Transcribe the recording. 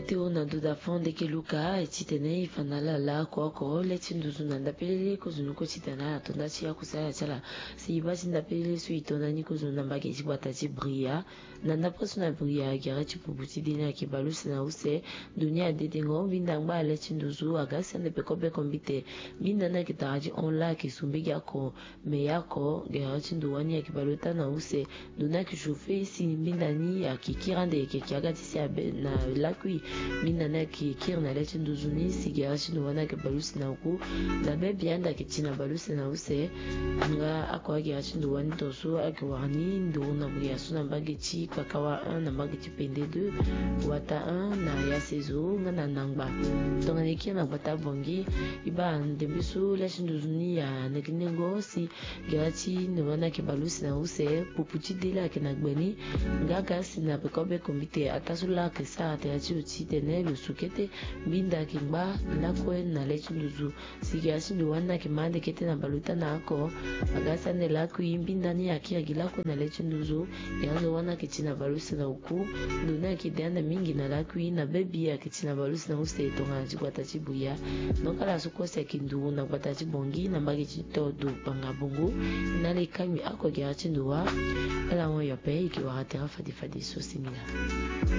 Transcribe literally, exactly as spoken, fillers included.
teo na duda fonde ke luka etitene ifanala la ko ko leti nduzuna ndapelele kuzunu ko titana tonda chia kusaya chala si basi ndapelele suitona ni kuzuna mbage chibata chibria na ndaposuna bria gira chipubuti dina kibalusi na use dunia dedengo binda ngba leti nduzu agasi ande pekope kombite binda na kitaji onla kisumbi yako me yako gira chinduwani ya kibaluta na use duna kishufe si binda ni ya kikirande ke kiagati si na lakui minda na ki kirna leti nduzuni sigara chino wana ke balusi na uku la bebi anda ke china balusi na use nga akwa gira chindo wani tosu ake wani ndo na bria suna mbage chi kakawa un na mbage chi pende deux wata un na ya sezo nga na nangba tonga neki na bata bongi iba ndembisu leti nduzuni ya nekinengo si gira chi ndo wana ke balusi na use pupuchi dela ke na gbeni nga kasi na pekobe komite atasula ke sa teachi uchi tene lu sukete binda kimba lakwe na lechi luzu sigasi ndo wana kimande kete na baluta na ako agasa ne lakwe binda ni akia gilako na lechi luzu yanzo wana kichina balusi na uku nduna kidenda mingi na lakwe na bebi ya kichina balusi na use tonga jikwata chibuya nokala sukose kindu na kwata chibongi na mbagi chitodo panga bongo nale kami ako girachi nduwa ala mo yope ikiwa hatera fadi fadi so simila